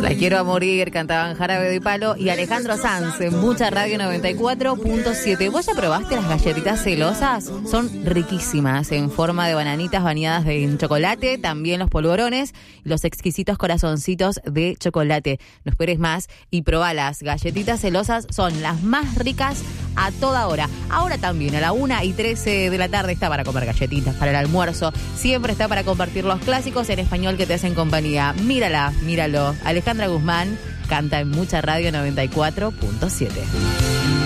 La quiero a morir, cantaban Jarabe de Palo. Y Alejandro Sanz, en Mucha Radio 94.7. ¿Vos ya probaste las galletitas celosas? Son riquísimas, en forma de bananitas bañadas en chocolate, también los polvorones y los exquisitos corazoncitos de chocolate. No esperes más y probalas. Galletitas celosas son las más ricas a toda hora. Ahora también a la 1:13 de la tarde está para comer galletitas, para el almuerzo. Siempre está para compartir los clásicos en español que te hacen compañía. Mírala, míralo. Alejandra Guzmán canta en Mucha Radio 94.7.